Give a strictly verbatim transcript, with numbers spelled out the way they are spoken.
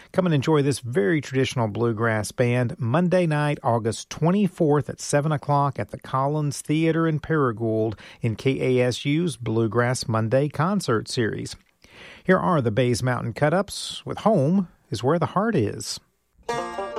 Come and enjoy this very traditional bluegrass band Monday night, August twenty-fourth at seven o'clock at the Collins Theater in Paragould in K A S U's Bluegrass Monday Concert Series. Here are the Bays Mountain Cut-Ups with Home is Where the Heart Is.